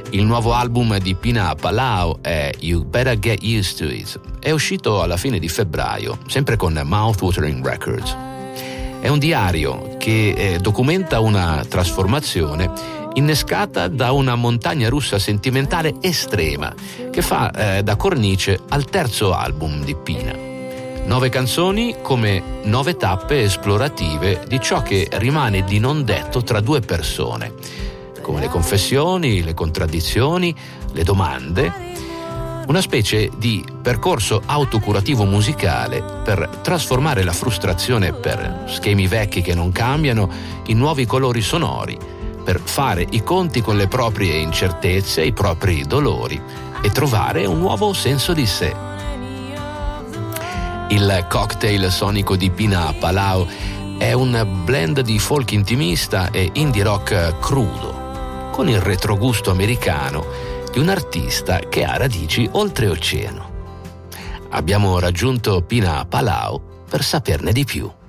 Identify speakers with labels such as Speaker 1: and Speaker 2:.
Speaker 1: Il nuovo album di Pina Palau è You Better Get Used to It. È uscito alla fine di febbraio, sempre con Mouthwatering Records. È un diario che documenta una trasformazione innescata da una montagna russa sentimentale estrema che fa da cornice al terzo album di Pina. 9 canzoni come 9 tappe esplorative di ciò che rimane di non detto tra due persone, come le confessioni, le contraddizioni, le domande. Una specie di percorso autocurativo musicale per trasformare la frustrazione per schemi vecchi che non cambiano in nuovi colori sonori, per fare i conti con le proprie incertezze, i propri dolori e trovare un nuovo senso di sé. Il cocktail sonico di Pina Palau è un blend di folk intimista e indie rock crudo, con il retrogusto americano di un artista che ha radici oltreoceano. Abbiamo raggiunto Pina Palau per saperne di più.